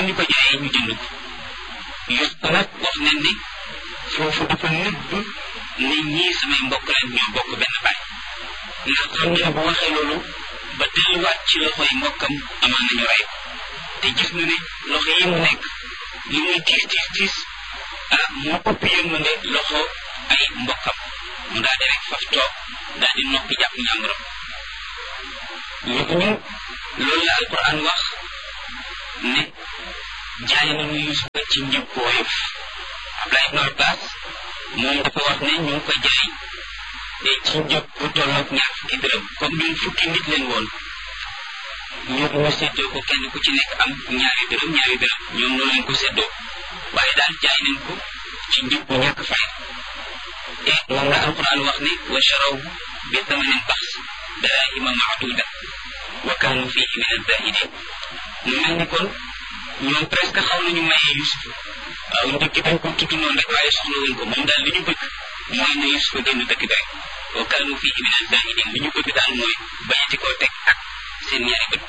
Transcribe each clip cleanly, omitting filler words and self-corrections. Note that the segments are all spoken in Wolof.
ñu ko jaayee ñu jënd ko Yuusufa nag wax nañ ne foofu dafa nëbb ne ñii samay mbokk leen ñoo bokk benn baay ndax xam ne bu waxee loolu ba delluwaat ci loxo yi mbokkam amaan nañu rey ko te gis na ne loxo yi mu nekk li muy tiis moo ëpp yërmande loxo ay mbokkam mu daal di rek faf toog daal di noppi jàpp ñàmburam ñu loolu la alquran wax ne jaay nañu Yuusufa ci njëg bu woyof Abdullah ibn Abbas moom dafa wax ne ñu ngi ko jaay ci njëg bu tolloog ñaar fukki dërëm comme ñun fukki nit leen woon ñu séddoo ko kenn ku ci nekk am ñaari dërëm ñoom noonu lañ ko séddoo waaye daal jaay nañ ko ci njëg bu ñàkk fay te moom la alquran wax ne wa sharaw bi thamanin baxs daraahima maaduda wa kaanu fiihi min az-zaahidin mu mel ni kon ñoom presque xaw nañu mayee Yuusuf waaw njëkk dañ ko tudd noonu rek waaye soxla wuñ ko moom daal li ñu bëgg mooy ne Yuusuf génn dëkk bi rek wa kaanu fiihi min az-zaahidin li ñu bëgg daal mooy bañati koo teg ak seen ñaari bët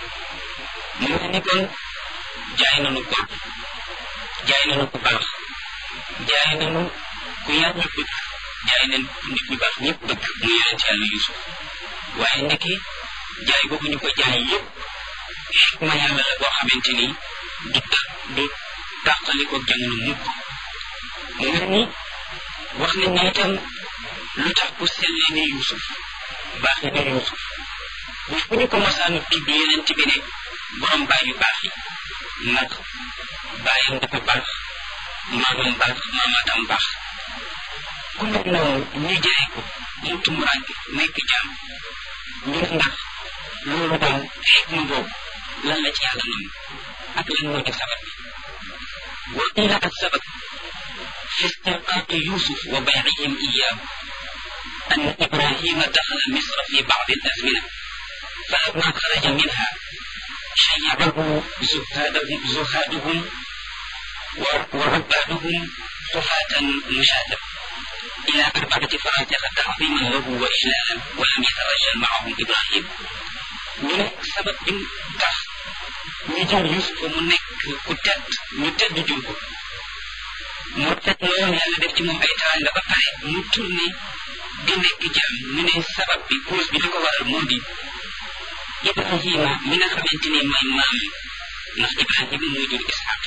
mu mel ni kon jaay nañu ko jaay nañu ku baax jaay nañu ku yar ñu bëgg jaay nañ nit ñu baax ñëpp bëgg mu yonent Yàlla Yuusuf waaye ndeke jaay boobu ñu ko jaay yëpp xikma yàlla la boo xamante ni du tàqali ko jamono mukk mu mel ni wax nañ ne itam lu tax ku sellee ne Yuusuf baaxee ne Yuusuf bu ñu ko masaanu tudd yeneen bi ne borom baay yu baax yi ndax baayam dafa baax maamam baax maamaatam baax ku mel noonu ñu jaay ko mu tumuraanke nekk jaam ñu ndax loolu daal xikma boobu lan la ci yàlla nam ak lan moo di sabab bi wa qiila ak sabab fi istirqaaqi Yuusuf wa bay'ihim iyyaahu an Ibrahima daxala Misra fi ba'di al-azmina falamma xaraja minha shayyacahu zuhaaduhum wa ubaaduhum xufaatan mushaata ila 4 faraatiqa ta'ziiman lahu wa ijlaalan wa lam yatarajjal ma'ahum Ibrahim ñu ne sabab bi tax ñu jël Yuusufa mu nekk ku tedd ñu tedd jur ko moo fekk loolu yàlla def ci moom ay teraanga ba pare mu tourné di nekk jaam ñu ne sabab bi cause bi li ko waral moo di Ibrahima mi nga xamante ni mooy maam ndax Ibrahima moo jur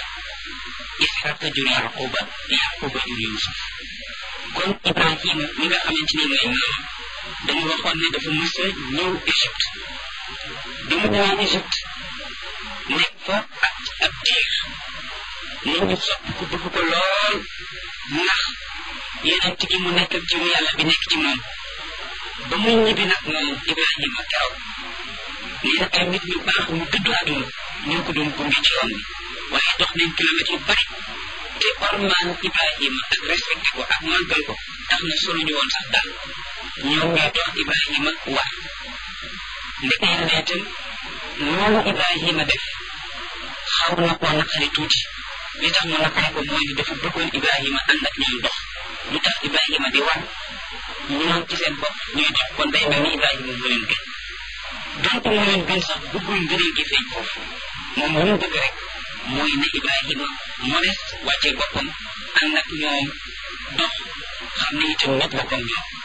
Isxaq jur Yaquba jur Yuusuf kon Ibrahima mi nga xamante ni mooy maam dañu waxoon ne dafa mës a ñëw Égypte bi mu ñëwee Égypte nekk fa ab diir nit ñi sopp ko bëgg ko lool ndax yeneen gi mu nekk ak jiwu yàlla bi nekk ci moom ba muy ñibbi nag moom Ibrahima keroog nee na ay nit ñu baax ñu dëddu àdduna ñoo ko doon gunge ci yoon bi waaye dox nañ kilomètres yu bari te ormaan Ibrahima ak respecté ko ak màggal ko tax na soluñu woon sax daal ñoom ñooy dox Ibrahima war ndeke yàlla itam loolu Ibrahima def xaw na koo naqari tuuti li tax mu naqari ko mooy ni dafa bëggoon Ibrahima ànd ak ñoom dox lu tax Ibrahima di war ñoom ci seen bopp ñuy dox kon day mel ni Ibrahima moo leen gën donc moo leen gën sax bëggul ngëneel gi feeñ foofu moom lu mu bëgg rek mooy ne Ibrahima modeste wàccee boppam ànd ak ñoom dox xam ne itam nit la comme ñoom